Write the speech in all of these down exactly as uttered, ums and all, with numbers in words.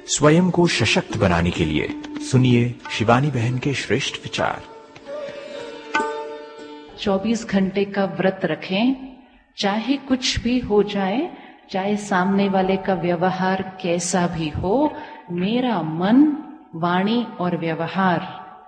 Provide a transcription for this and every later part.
स्वयं को सशक्त बनाने के लिए सुनिए शिवानी बहन के श्रेष्ठ विचार। चौबीस घंटे का व्रत रखें, चाहे कुछ भी हो जाए, चाहे सामने वाले का व्यवहार कैसा भी हो, मेरा मन, वाणी और व्यवहार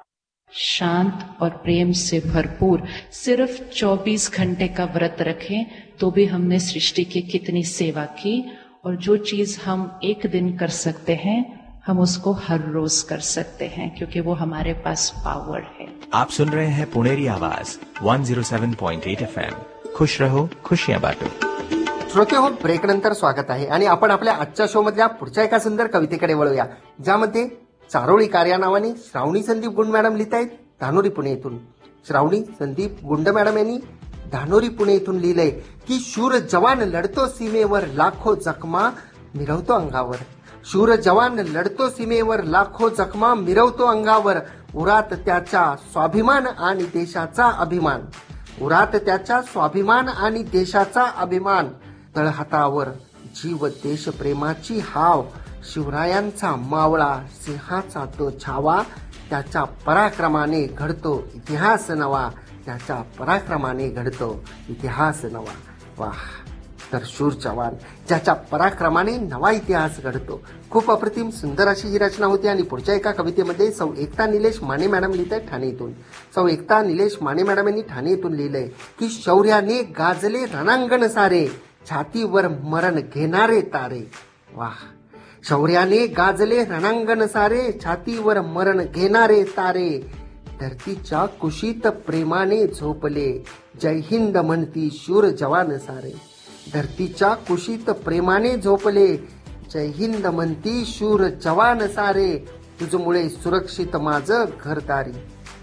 शांत और प्रेम से भरपूर। सिर्फ चौबीस घंटे का व्रत रखें तो भी हमने सृष्टि की कितनी सेवा की। और जो चीज हम एक दिन कर सकते हैं, हम उसको हर रोज कर सकते हैं, क्योंकि वो हमारे पास पावर है। आप सुन रहे हैं पुणेरी आवाज एक सौ सात पॉइंट आठ एफ एम। खुश रहो, खुशियां बांटो। श्रोते हो, ब्रेक नंतर स्वागत आहे आणि आपण आपल्या आजच्या शो मधल्या पुढच्या एका सुंदर कवितेकडे वळूया, ज्यामध्ये चारोळी कार्या नावाने श्रावणी संदीप गुंड मॅडम लिहित आहेत धानोरी पुणे येथून। श्रावणी संदीप गुंड मॅडम यांनी धानोरी पुणे येथून लिहिलंय की शूर जवान लढतो सीमेवर, लाखो जखमा मिरवतो अंगावर। शूर जवान लढतो सीमेवर, लाखो जखमा मिरवतो अंगावर। उरात त्याच्या स्वाभिमान आणि देशाचा अभिमान, उरात त्याच्या स्वाभिमान आणि देशाचा अभिमान। तळहातावर जीव देश प्रेमाची हाव, शिवरायांचा मावळा सिंहाचा तो छावा। त्याच्या पराक्रमाने घडतो इतिहास नवा, त्याच्या पराक्रमाने घडतो इतिहास नवा। वाह, तर शूर जवान ज्याच्या पराक्रमाने नवा इतिहास घडतो। खूप अप्रतिम सुंदर अशी ही रचना होती। आणि पुढच्या एका कवितेमध्ये सौ एकता निलेश माने मॅडम लिहित आहेत ठाणे इथून। सौ एकता निलेश माने मॅडम यांनी ठाणे इथून लिहिलंय की शौर्याने गाजले रणांगण सारे, छातीवर मरण घेणारे तारे। वाह, शौर्याने गाजले रणांगण सारे, छातीवर मरण घेणारे तारे। धरतीच्या कुशीत प्रेमाने झोपले, जय हिंद म्हणती शूर जवान सारे। धरतीच्या कुशीत प्रेमाने झोपले, जय हिंद म्हणती शूर जवान सारे। तुझमुळे सुरक्षित माझं घरदारी,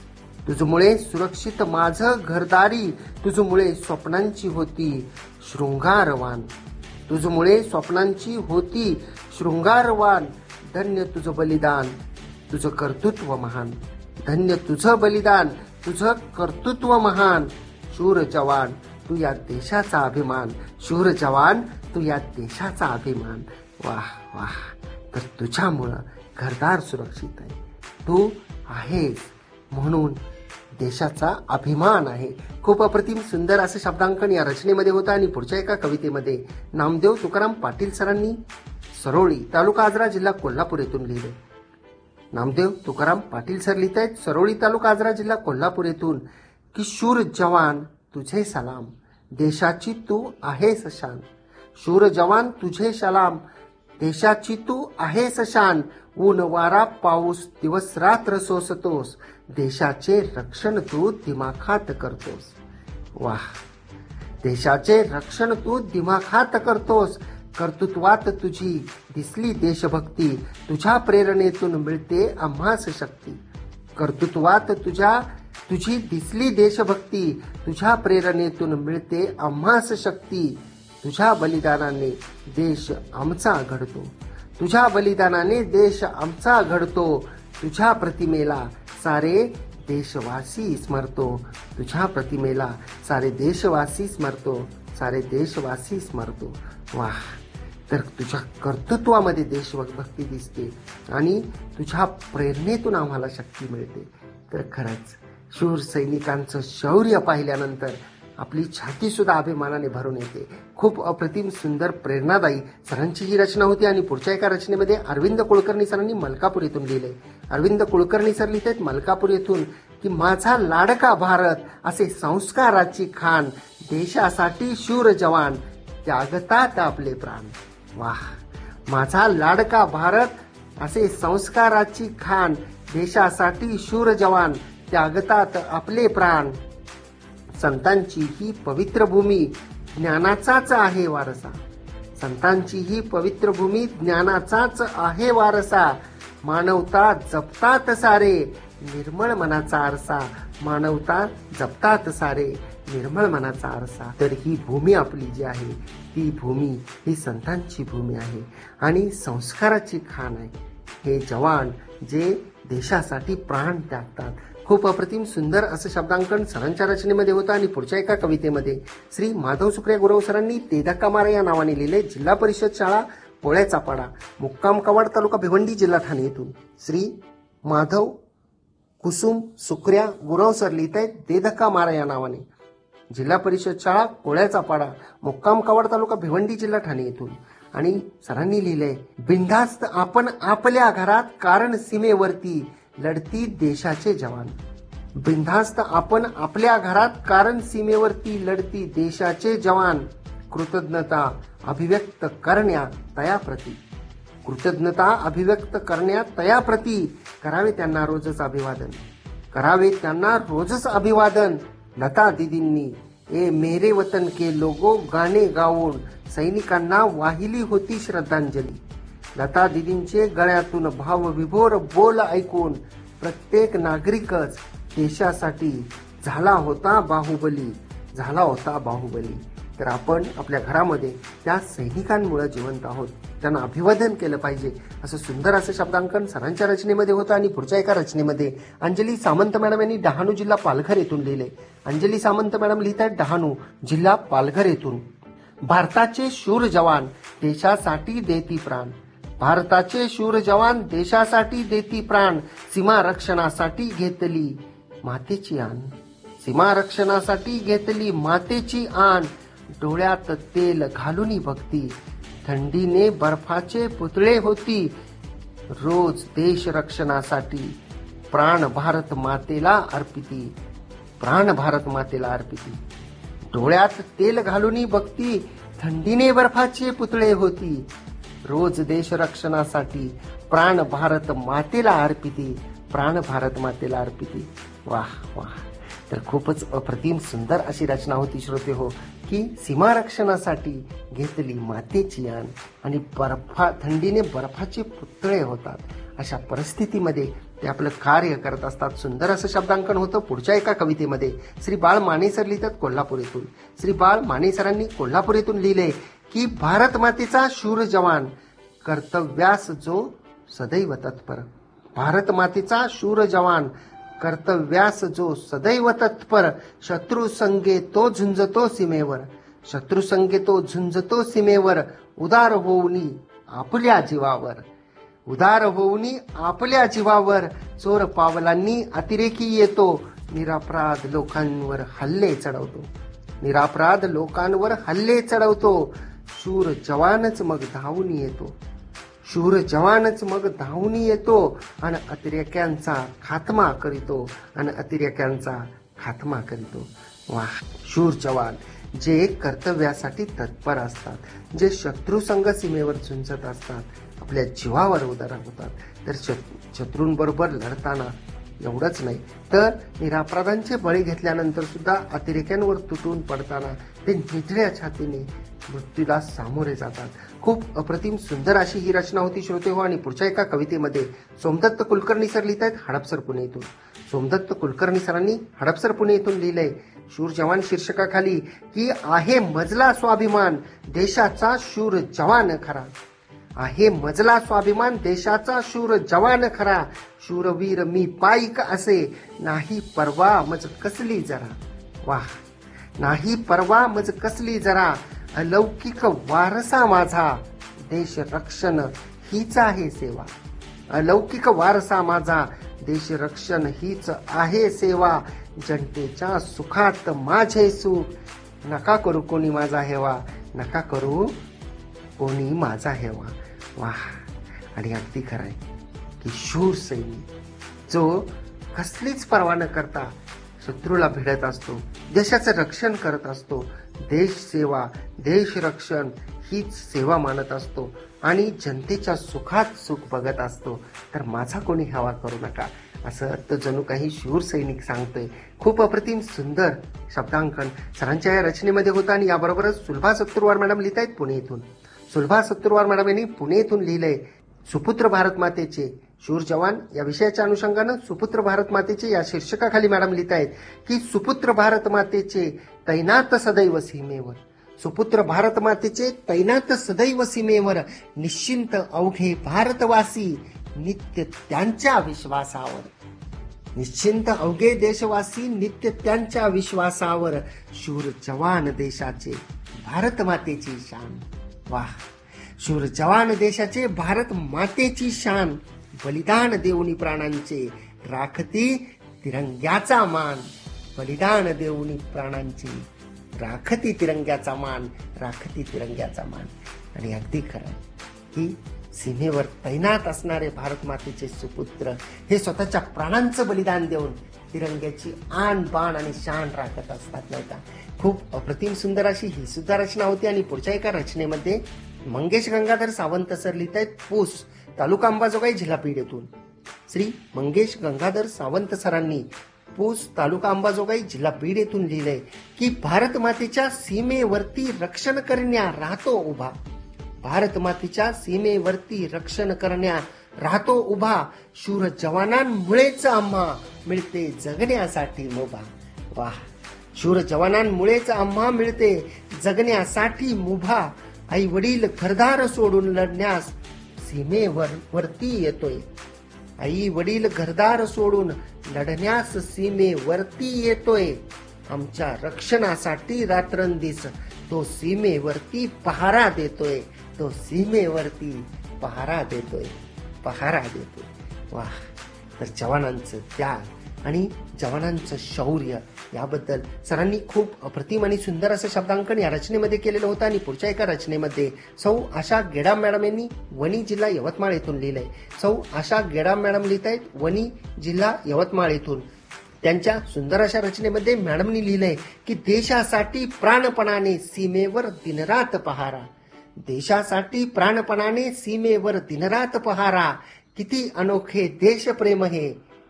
तुझमुळे सुरक्षित माझं घरदारी। तुझमुळे स्वप्नांची होती शृंगारवान, तुझमुळे स्वप्नांची होती शृंगारवान। धन्य तुझं बलिदान, तुझं कर्तृत्व महान, धन्य तुझं बलिदान, तुझं कर्तृत्व महान। शूर जवान तू या देशाचा अभिमान, शूर जवान तू या देशाचा अभिमान। वाह वाह, तर तुझ्यामुळं घरदार सुरक्षित आहे, तू आहेस म्हणून देशाचा अभिमान आहे। खूप अप्रतिम सुंदर असं शब्दांकन या रचनेमध्ये होतं। आणि पुढच्या एका कवितेमध्ये नामदेव तुकाराम पाटील सरांनी सरोळी तालुका आजरा जिल्हा कोल्हापूर येथून लिहिले। नामदेव तुकाराम पाटील सर लिहित आहेत सरोळी तालुका आजरा जिल्हा कोल्हापूर येथून की शूर जवान तुझे सलाम, देशाची तू आहेस शान। शूर जवान तुझे सलाम, देशाची तू आहेस शान। ऊन वारा पाऊस दिवस रात्र सोसतोस, देशाचे रक्षण तू दिमाखात करतोस। वाह, देशाचे रक्षण तू दिमाखात करतोस। कर्तृत्वात तुझी दिसली देशभक्ती, तुझ्या प्रेरणेतून मिळते आम्हास शक्ती। कर्तृत्वात तुझ्या तुझी दिसली देशभक्ती, तुझ्या प्रेरणेतून मिळते आम्हास शक्ती। तुझ्या बलिदानाने देश आमचा घडतो, तुझ्या बलिदानाने देश आमचा घडतो। तुझ्या प्रतिमेला सारे देशवासी स्मरतो, तुझ्या प्रतिमेला सारे देशवासी स्मरतो, सारे देशवासी स्मरतो। वाह, तर तुझ्या कर्तृत्वामध्ये देशभक्ती दिसते आणि तुझ्या प्रेरणेतून आम्हाला शक्ती मिळते। तर खरंच शूर सैनिकांचं शौर्य पाहिल्यानंतर आपली छाती सुद्धा अभिमानाने भरून येते। खूप अप्रतिम सुंदर प्रेरणादायी सरांची ही रचना होती। आणि पुढच्या एका रचनेमध्ये अरविंद कुलकर्णी सरांनी मलकापूर येथून लिहिले। अरविंद कुलकर्णी सर लिहित आहेत मलकापूर येथून की माझा लाडका भारत असे संस्काराची खाण, देशासाठी शूर जवान त्यागतात आपले प्राण। वाह, माझा लाडका भारत असे संस्काराची खाण, देशासाठी शूर जवान त्यागतात आपले प्राण। संतांची ही पवित्र भूमी ज्ञानाचाच आहे वारसा, संतांची ही पवित्र भूमी ज्ञानाचाच आहे वारसा। मानवता जपतात सारे निर्मळ मनाचा आरसा, मानवता जपतात सारे निर्मळ मनाचा आरसा। तर ही भूमी आपली जी आहे ती भूमी ही संतांची भूमी आहे आणि संस्काराची खाण आहे। हे जवान जे देशासाठी प्राण त्यागतात। खूप अप्रतिम सुंदर असं शब्दांकन सरांच्या रचनेमध्ये होतं। आणि पुढच्या एका कवितेमध्ये श्री माधव सुप्रिया गुरव सरांनी ते धक्का मारा या नावाने लिहिले। जिल्हा परिषद शाळा कोळ्याचा पाडा, मुक्काम कवाड, तालुका भिवंडी, जिल्हा ठाणे येथून श्री माधव कुसुम सुकऱ्या गुरवसर लिहित आहेत दे धक्का मारा या नावाने. जिल्हा परिषद शाळा कोळ्याचा पाडा, मुक्काम कवाड, तालुका भिवंडी, जिल्हा ठाणे येथून. आणि सरांनी लिहिलंय बिनधास्त आपण आपल्या घरात कारण सीमेवरती लढती देशाचे जवान. बिनधास्त आपण आपल्या घरात कारण सीमेवरती लढती देशाचे जवान. कृतज्ञता अभिव्यक्त करण्या तयाप्रती. कृतज्ञता अभिव्यक्त करण्या तयाप्रती. करावे त्यांना रोजच अभिवादन. करावे त्यांना रोजच अभिवादन. लता दीदींनी ए मेरे वतन के लोगो गाणे गाऊन सैनिकांना वाहिली होती श्रद्धांजली. लता दीदींचे गळ्यातून भावविभोर बोल ऐकून प्रत्येक नागरिकच देशासाठी झाला होता बाहुबली, झाला होता बाहुबली. तर आपण आपल्या घरामध्ये त्या सैनिकांमुळे जिवंत आहोत, त्यांना अभिवादन केलं पाहिजे असं सुंदर असं शब्दांकन सरांच्या रचनेमध्ये होतं. आणि पुढच्या एका रचनेमध्ये अंजली सामंत मॅडम यांनी डहाणू जिल्हा पालघर येथून लिहिले. अंजली सामंत मॅडम लिहित आहेत डहाणू जिल्हा पालघर येथून. भारताचे शूर जवान देशासाठी देती प्राण. भारताचे शूर जवान देशासाठी देती प्राण. सीमा रक्षणासाठी घेतली मातेची आण. सीमा रक्षणासाठी घेतली मातेची आण. डोळ्यात तेल घालूनी भक्ती. थंडीने बर्फाचे पुतळे होती. रोज देश रक्षणासाठी प्राण भारत मातेला अर्पिती. प्राण भारत मातेला अर्पिती. डोळ्यात तेल घालूनी भक्ती. थंडीने बर्फाचे पुतळे होती. रोज देश रक्षणासाठी प्राण भारत मातेला अर्पिती. प्राण भारत मातेला अर्पिती. वाह वाह. तर खूपच अप्रतिम सुंदर अशी रचना होती श्रोते हो, की सीमा रक्षणासाठी घेतली मातेची आण आणि बर्फा थंडीने बर्फाचे पुतळे होतात. अशा परिस्थितीमध्ये ते आपलं कार्य करत असतात. सुंदर असं शब्दांकन होतं. पुढच्या एका कवितेमध्ये श्री बाळ माने सर लिहितात कोल्हापूर येथून. श्री बाळ माने सरांनी कोल्हापूर येथून लिहिले की भारत मातेचा शूर जवान कर्तव्यास जो सदैव तत्पर. भारत मातेचा शूर जवान कर्तव्यास जो सदैव तत्पर. शत्रू संगे तो झुंजतो सीमेवर. शत्रू संगे तो झुंजतो सीमेवर. उदार होऊनी आपल्या जीवावर. उदार होऊनी आपल्या जीवावर. चोर पावलांनी अतिरेकी येतो. निरापराध लोकांवर हल्ले चढवतो. निरापराध लोकांवर हल्ले चढवतो. शूर जवानच मग धावून येतो. शूर जवानच मग धावून येतो आणि अतिरेक्यांचा खात्मा करीतो. आणि अतिरेक्यांचा खात्मा करीतो. वाह. शूर जवान जे कर्तव्यासाठी तत्पर असतात, जे शत्रू संघ सीमेवर झुंजत असतात, आपल्या जीवावर उदार होतात. तर शत्रूंबरोबर लढताना एवढंच नाही तर निरापराधांचे बळी घेतल्यानंतर सुद्धा अतिरेक्यांवर तुटून पडताना ते निधड्या छातीने मृत्यूला सामोरे जातात. खूप अप्रतिम सुंदर अशी ही रचना होती श्रोते हो. आणि पुढच्या एका कवितेमध्ये सोमदत्त कुलकर्णी सर लिहित आहेत हडपसर पुणे येथून. सोमदत्त कुलकर्णी सरांनी हडपसर पुणे येथून लिहिलंय शूर जवान शीर्षकाखाली की आहे मजला स्वाभिमान देशाचा शूर जवान खरा. आहे मजला स्वाभिमान देशाचा शूर जवान खरा. शूरवीर मी पाईक असे नाही परवा मज कसली जरा. वाह. नाही परवा मज कसली जरा. अलौकिक वारसा माझा देश रक्षण हीच आहे सेवा. अलौकिक वारसा माझा देश रक्षण हीच आहे सेवा. जनतेच्या सुखात माझे सुख नका करू कोणी माझा हेवा. नका करू कोणी माझा हेवा. वाह. आणि अगदी खरंय की शूर सैनिक जो कसलीच पर्वा न करता शत्रूला भिडत असतो, देशाचं रक्षण करत असतो. देश सेवा देश रक्षण हीच सेवा मानत असतो आणि जनतेच्या सुखात सुख बघत असतो. तर माझा कोणी हेवा करू नका असं तर जणू काही शूर सैनिक सांगतोय. खूप अप्रतिम सुंदर शब्दांकन सरांच्या या रचनेमध्ये होतं. आणि याबरोबरच सुलभा सत्तुरवार मॅडम लिहित आहेत पुणे येथून. सुलभा सत्तुरवार मॅडम यांनी पुणे येथून लिहिलंय सुपुत्र भारत मातेचे शूर जवान या विषयाच्या अनुषंगानं सुपुत्र भारत मातेचे या शीर्षकाखाली मॅडम लिहित आहेत की सुपुत्र भारत मातेचे तैनात सदैव सीमेवर. सुपुत्र भारत मातेचे तैनात सदैव सीमेवर. निश्चिंत अवघे भारतवासी नित्य त्यांच्या विश्वासावर. निश्चिंत अवघे देशवासी नित्य त्यांच्या विश्वासावर. शूर जवान देशाचे भारत मातेची शान. वाह. शूर जवान देशाचे, भारत मातेची शान, बलिदान देऊनी प्राणांचे, राखती तिरंग्याचा मान. बलिदान देऊनी प्राणांची, राखती तिरंग्याचा मान, राखती तिरंग्याचा मान. आणि अगदी खरं की सीमेवर तैनात असणारे भारत मातेचे सुपुत्र हे स्वतःच्या प्राणांचं बलिदान देऊन तिरंग्याची आन बाण आणि शान राखत असतात, नाही का. खूप अप्रतिम सुंदर अशी ही सुद्धा रचना होती. आणि पुढच्या एका रचनेमध्ये मंगेश गंगाधर सावंत सर लिहित आहेत पूस, तालुका अंबाजोगाई, जिल्हा बीड येथून. श्री मंगेश गंगाधर सावंत सरांनी पूस, तालुका अंबाजोगाई, जिल्हा बीड येथून लिहिलंय की भारत मातेच्या सीमेवरती रक्षण करण्या राहतो उभा. भारत मातेच्या सीमेवरती रक्षण करण्या राहतो उभा. शूर जवानांमुळेच आम्हा मिळते जगण्यासाठी मुभा. वाह. शूर जवानांमुळेच आम्हा मिळते जगण्यासाठी मुभा. आई वडील घरदार सोडून लढण्यास सीमेवर वरती येतोय. आई वडील घरदार सोडून लढण्यास सीमेवरती येतोय. आमच्या रक्षणासाठी रात्रंदिस तो सीमेवरती पहारा देतोय. तो सीमेवरती पहारा देतोय, पहारा देतोय. वाह. तर जवानांचं त्याग आणि जवानांचं शौर्य याबद्दल सरांनी खूप अप्रतिम आणि सुंदर असं शब्दांकन या रचनेमध्ये केलेलं होतं. आणि पुढच्या एका रचनेमध्ये सौ आशा गेडाम मॅडम यांनी वणी, जिल्हा यवतमाळ येथून लिहिलंय. सौ आशा गेडाम मॅडम लिहित आहेत वणी, जिल्हा यवतमाळ येथून. त्यांच्या सुंदर अशा रचनेमध्ये मॅडमनी लिहिलंय की देशासाठी प्राणपणाने सीमेवर दिनरात पहारा. देशासाठी प्राणपणाने सीमेवर दिनरात पहारा. किती अनोखे देशप्रेम हे,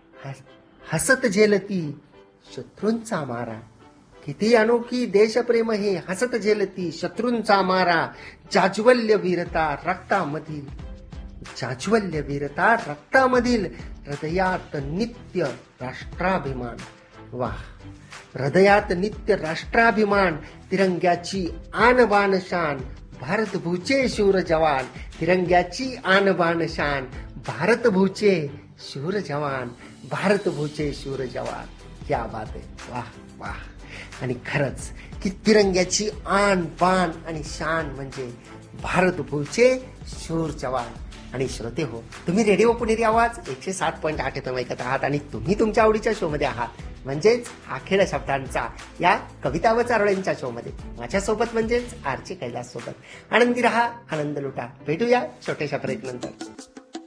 हसत झेलती शत्रूंचा मारा. किती अनोखी देशप्रेम हे, हसत झेलती शत्रूंचा मारा. जाज्वल्य वीरता रक्तामधील, जाज्वल्य वीरता रक्तामधील, हृदयात नित्य राष्ट्राभिमान. वाह. हृदयात नित्य राष्ट्राभिमान. तिरंग्याची आन बान शान, भारत भूचे शूर जवान. तिरंग्याची आन बान शान, भारत भूचे शूर जवान. भारत भूचे शूर जवान. क्या बात आहे. वाह वाह. आणि खरंच की तिरंग्याची आन बान आणि शान म्हणजे भारत भूचे शूर जवान. आणि श्रोते हो, तुम्ही रेडिओ पुणेरी आवाज एकशे सात पॉईंट आठ एफ एम ऐकत आहात आणि तुम्ही तुमच्या आवडीच्या शो मध्ये आहात, म्हणजेच हा खेळ शब्दांचा या कविता व चारोळ्यांच्या शो मध्ये माझ्यासोबत म्हणजेच आरचे कैलास सोबत. आनंदी रहा, आनंद लुटा. भेटूया छोट्याशा ब्रेक नंतर.